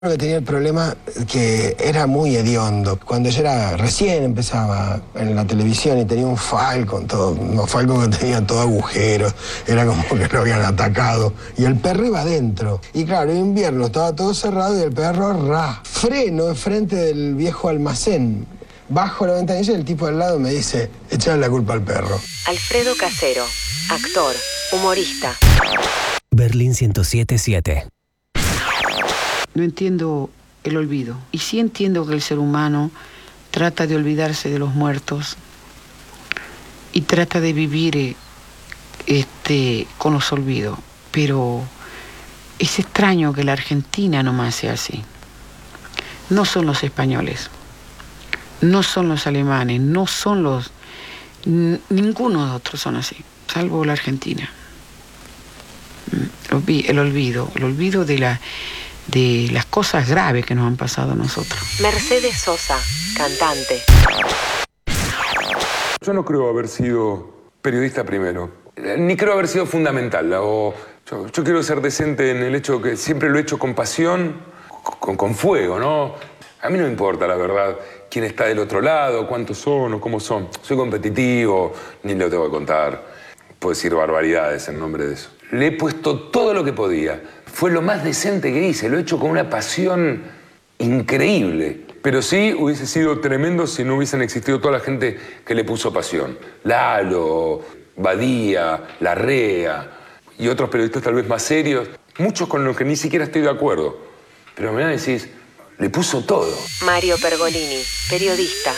Que tenía el problema que era muy hediondo. Cuando yo recién empezaba en la televisión y tenía un Falcon, unos Falcon que tenían todo agujeros, era como que lo habían atacado. Y el perro iba adentro. Y claro, en invierno estaba todo cerrado y el perro freno enfrente del viejo almacén. Bajo la ventanilla y el tipo al lado me dice, echale la culpa al perro. Alfredo Casero, actor, humorista. Berlín 107.7. No entiendo el olvido. Y sí entiendo que el ser humano trata de olvidarse de los muertos y trata de vivir con los olvidos. Pero es extraño que la Argentina nomás sea así. No son los españoles, no son los alemanes, no son los... Ninguno de otros son así, salvo la Argentina. El olvido de las cosas graves que nos han pasado a nosotros. Mercedes Sosa, cantante. Yo no creo haber sido periodista primero, ni creo haber sido fundamental. Yo quiero ser decente en el hecho que siempre lo he hecho con pasión, con fuego, ¿no? A mí no me importa, la verdad, quién está del otro lado, cuántos son o cómo son. Soy competitivo, ni lo tengo que contar. Puedo decir barbaridades en nombre de eso. Le he puesto todo lo que podía. Fue lo más decente que hice. Lo he hecho con una pasión increíble. Pero sí hubiese sido tremendo si no hubiesen existido toda la gente que le puso pasión. Lalo, Badía, Larrea y otros periodistas tal vez más serios. Muchos con los que ni siquiera estoy de acuerdo. Pero me decís, le puso todo. Mario Pergolini, periodista.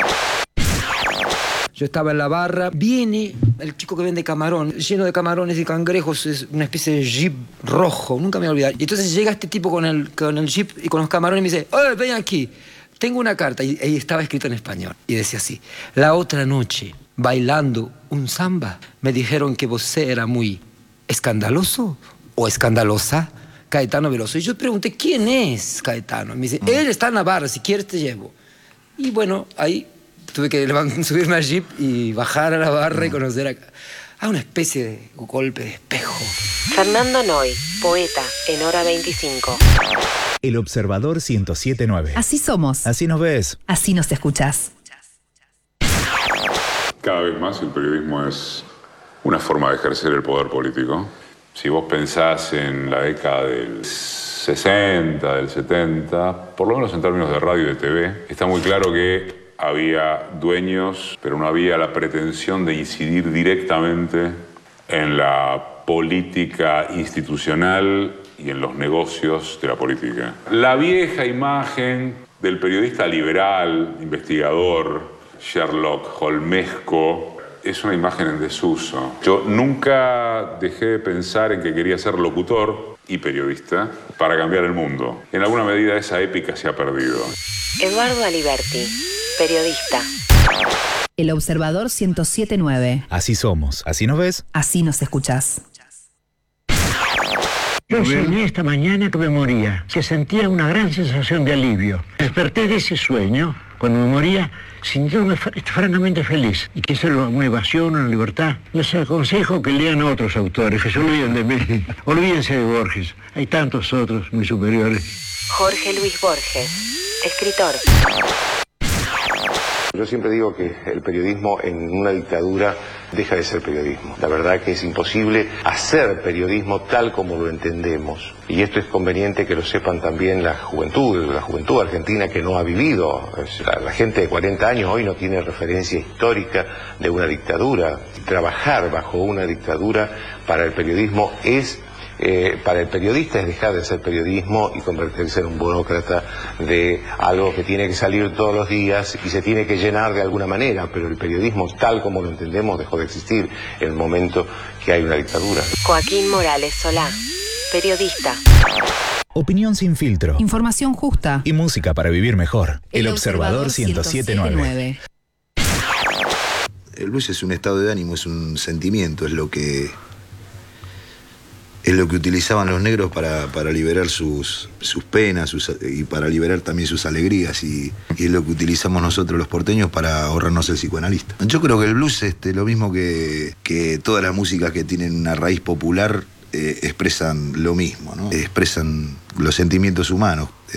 Yo estaba en la barra, viene el chico que vende camarón, lleno de camarones y cangrejos, es una especie de jeep rojo, nunca me voy a olvidar. Y entonces llega este tipo con el jeep y con los camarones y me dice, ¡oye, ven aquí! Tengo una carta, y estaba escrito en español, y decía así, la otra noche, bailando un samba, me dijeron que vos era muy escandaloso o escandalosa, Caetano Veloso. Y yo pregunté, ¿quién es Caetano? Y me dice, él está en la barra, si quieres te llevo. Y bueno, ahí... tuve que subirme al jeep y bajar a la barra y conocer a una especie de golpe de espejo. Fernando Noy, poeta en Hora 25. El Observador 107.9. Así somos. Así nos ves. Así nos escuchás. Cada vez más el periodismo es una forma de ejercer el poder político. Si vos pensás en la década del 60, del 70, por lo menos en términos de radio y de TV, está muy claro que había dueños, pero no había la pretensión de incidir directamente en la política institucional y en los negocios de la política. La vieja imagen del periodista liberal, investigador, Sherlock Holmesco, es una imagen en desuso. Yo nunca dejé de pensar en que quería ser locutor y periodista para cambiar el mundo. En alguna medida esa épica se ha perdido. Eduardo Aliberti, periodista. El Observador 107.9. Así somos. Así nos ves. Así nos escuchás. Yo soñé esta mañana que me moría, que sentía una gran sensación de alivio. Desperté de ese sueño, cuando me moría, sintiéndome francamente feliz. Y que es una evasión, una libertad. Les aconsejo que lean a otros autores, que se olviden de mí. Olvídense de Borges. Hay tantos otros muy superiores. Jorge Luis Borges, escritor. Yo siempre digo que el periodismo en una dictadura deja de ser periodismo. La verdad que es imposible hacer periodismo tal como lo entendemos. Y esto es conveniente que lo sepan también la juventud argentina que no ha vivido. La gente de 40 años hoy no tiene referencia histórica de una dictadura. Trabajar bajo una dictadura para el periodismo para el periodista es dejar de ser periodismo y convertirse en un burócrata de algo que tiene que salir todos los días y se tiene que llenar de alguna manera, pero el periodismo tal como lo entendemos dejó de existir en el momento que hay una dictadura. Joaquín Morales Solá, periodista. Opinión sin filtro. Información justa. Y música para vivir mejor. El Observador 107.9. El blues es un estado de ánimo, es un sentimiento, es lo que utilizaban los negros para liberar sus penas y para liberar también sus alegrías, y es lo que utilizamos nosotros los porteños para ahorrarnos el psicoanalista. Yo creo que el blues es lo mismo que todas las músicas que tienen una raíz popular expresan lo mismo, ¿no? Expresan los sentimientos humanos.